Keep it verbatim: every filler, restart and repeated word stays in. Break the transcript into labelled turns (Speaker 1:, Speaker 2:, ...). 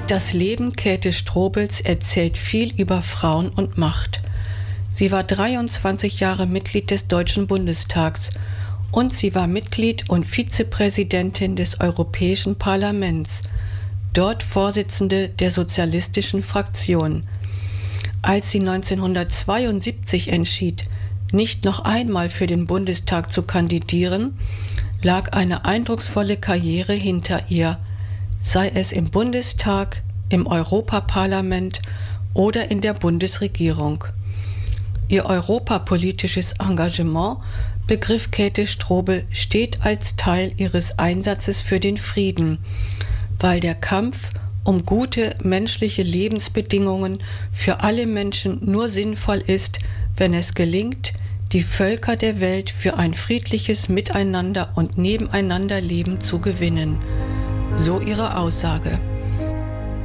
Speaker 1: Das Leben Käthe Strobels erzählt viel über Frauen und Macht. Sie war dreiundzwanzig Jahre Mitglied des Deutschen Bundestags und sie war Mitglied und Vizepräsidentin des Europäischen Parlaments, dort Vorsitzende der sozialistischen Fraktion. Als sie neunzehnhundertzweiundsiebzig entschied, nicht noch einmal für den Bundestag zu kandidieren, lag eine eindrucksvolle Karriere hinter ihr, sei es im Bundestag, im Europaparlament oder in der Bundesregierung. Ihr europapolitisches Engagement begriff Käthe Strobel stets als Teil ihres Einsatzes für den Frieden, weil der Kampf um gute menschliche Lebensbedingungen für alle Menschen nur sinnvoll ist, wenn es gelingt, die Völker der Welt für ein friedliches Miteinander und Nebeneinanderleben zu gewinnen. So ihre Aussage.